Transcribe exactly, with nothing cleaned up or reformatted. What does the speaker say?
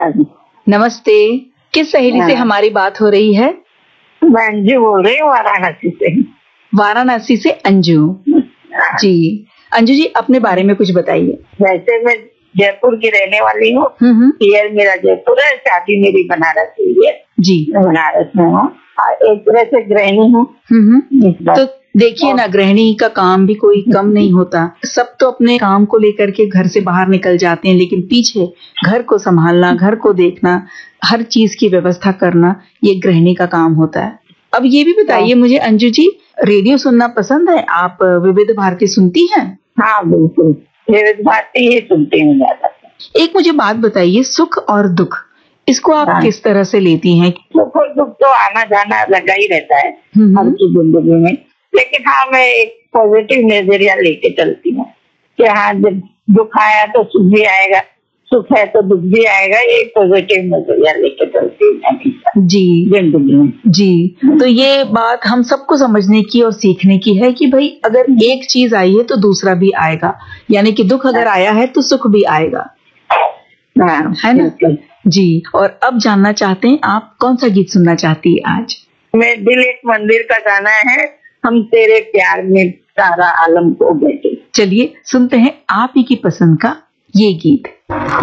नमस्ते, किस सहेली से हमारी बात हो रही है? मैं अंजू बोल रही हूँ वाराणसी से। वाराणसी से अंजू जी। अंजू जी, अपने बारे में कुछ बताइए। वैसे मैं जयपुर की रहने वाली हूँ। हम्म पियर मेरा जयपुर है, शादी मेरी बनारस हुई है जी। मैं बनारस में हूँ और एक तरह से गृहिणी हूँ। हम्म तो देखिए ना, गृहिणी का काम भी कोई कम नहीं होता। सब तो अपने काम को लेकर के घर से बाहर निकल जाते हैं, लेकिन पीछे घर को संभालना, घर को देखना, हर चीज की व्यवस्था करना, ये गृहिणी का काम होता है। अब ये भी बताइए मुझे अंजू जी, रेडियो सुनना पसंद है? आप विविध भारती सुनती हैं? हाँ बिल्कुल, विविध भारती ही सुनती हूँ ज्यादा। एक मुझे बात बताइए, सुख और दुख इसको आप हाँ। किस तरह से लेती हैं? सुख और दुख तो आना जाना लगा ही रहता है हमारी जिंदगी में, लेकिन हाँ मैं एक पॉजिटिव नजरिया लेके चलती हूँ कि हाँ जब दुख आया तो सुख भी आएगा, सुख है तो दुख भी आएगा, ये पॉजिटिव नजरिया लेके चलती हूँ जी जिंदगी में। जी, तो ये बात हम सबको समझने की और सीखने की है कि भाई अगर एक चीज आई है तो दूसरा भी आएगा, यानी कि दुख अगर आया है तो सुख भी आएगा, है ना? जी। और अब जानना चाहते हैं, आप कौन सा गीत सुनना चाहती है आज? मैं दिल एक मंदिर का गाना है, हम तेरे प्यार में सारा आलम खो बैठे। चलिए सुनते हैं आप ही की पसंद का ये गीत।